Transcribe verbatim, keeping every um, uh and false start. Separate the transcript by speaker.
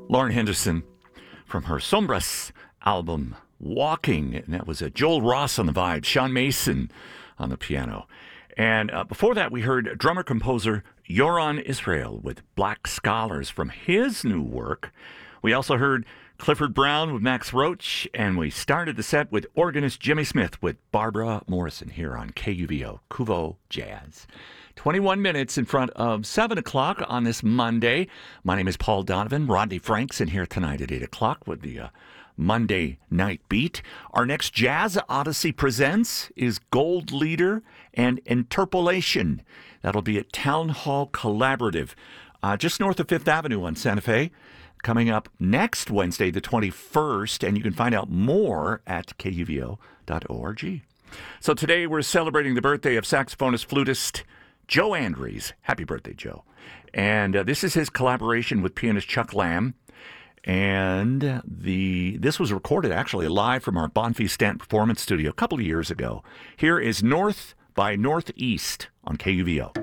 Speaker 1: Lauren Henderson from her Sombras album, Walking. And that was uh, Joel Ross on the vibe, Sean Mason on the piano. And uh, before that, we heard drummer-composer Yoron Israel with Black Scholars from his new work. We also heard Clifford Brown with Max Roach, and we started the set with organist Jimmy Smith with Barbara Morrison here on K U V O, Kuvo Jazz. twenty-one minutes in front of seven o'clock on this Monday. My name is Paul Donovan. Rodney Frank's in here tonight at eight o'clock with the uh, Monday Night Beat. Our next Jazz Odyssey Presents is Gold Leader and Interpolation. That'll be at Town Hall Collaborative, uh, just north of Fifth Avenue on Santa Fe, coming up next Wednesday, the twenty-first, and you can find out more at K U V O dot org. So today we're celebrating the birthday of saxophonist, flutist Joe Andries. Happy birthday, Joe. And uh, this is his collaboration with pianist Chuck Lamb. And the this was recorded actually live from our Bonfils Stanton Performance Studio a couple of years ago. Here is North by Northeast on K U V O.